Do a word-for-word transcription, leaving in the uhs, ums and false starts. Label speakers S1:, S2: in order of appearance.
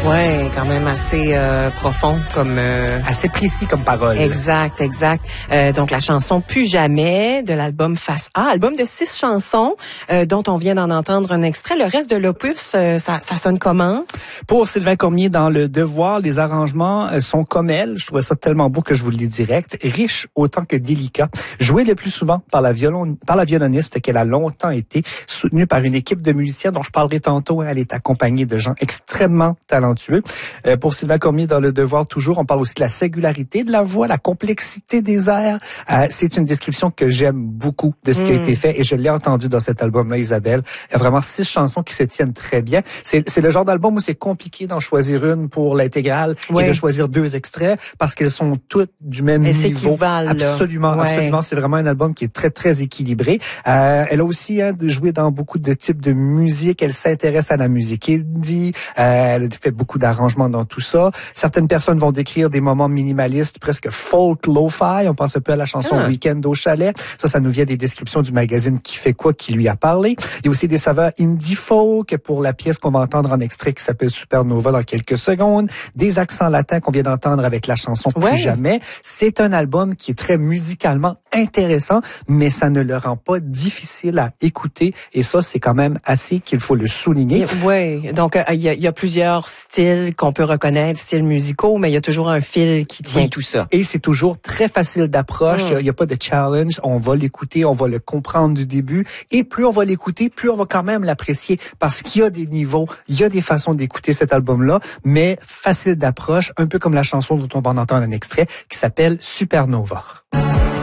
S1: Ouais, quand même assez euh, profond comme... Euh...
S2: Assez précis comme parole.
S1: Exact, exact. Euh, donc, la chanson « Plus jamais » de l'album Face A, album de six chansons euh, dont on vient d'en entendre un extrait. Le reste de l'opus, euh, ça, ça sonne comment?
S2: Pour Sylvain Cormier, dans Le Devoir, les arrangements euh, sont comme elle. Je trouvais ça tellement beau que je vous le dis direct. Riche autant que délicat. Joué le plus souvent par la, violon, par la violoniste qu'elle a longtemps été, soutenue par une équipe de musiciens dont je parlerai tantôt. Elle est accompagnée de gens extrêmement talentueux. Euh, pour Sylvain Cormier, dans Le Devoir, toujours, on parle aussi de la singularité de la voix, la complexité des airs. Euh, c'est une description que j'aime beaucoup de ce mmh. qui a été fait et je l'ai entendu dans cet album-là, Isabelle. Il y a vraiment six chansons qui se tiennent très bien. C'est, c'est le genre d'album où c'est compliqué d'en choisir une pour l'intégrale oui. et de choisir deux extraits parce qu'elles sont toutes du même
S1: et
S2: niveau. Absolument,
S1: ouais.
S2: absolument. C'est vraiment un album qui est très, très équilibré. Euh, elle a aussi hein, joué dans beaucoup de types de musique. Elle s'intéresse à la musique indie. Euh, elle fait beaucoup d'arrangements dans tout ça. Certaines personnes vont décrire des moments minimalistes, presque folk lo-fi. On pense un peu à la chanson ah. Weekend au chalet. Ça, ça nous vient des descriptions du magazine Qui fait quoi qui lui a parlé. Il y a aussi des saveurs indie folk pour la pièce qu'on va entendre en extrait qui s'appelle Supernova dans quelques secondes. Des accents latins qu'on vient d'entendre avec la chanson Plus ouais. jamais. C'est un album qui est très musicalement intéressant, mais ça ne le rend pas difficile à écouter. Et ça, c'est quand même assez qu'il faut le souligner.
S1: Oui, donc il y, y a plusieurs styles qu'on peut reconnaître, styles musicaux, mais il y a toujours un fil qui tient oui. tout ça.
S2: Et c'est toujours très facile d'approche. Il mmh. n'y a, a pas de challenge. On va l'écouter, on va le comprendre du début. Et plus on va l'écouter, plus on va quand même l'apprécier parce qu'il y a des niveaux, il y a des façons d'écouter cet album-là, mais facile d'approche, un peu comme la chanson dont on va en entendre un extrait qui s'appelle Supernova.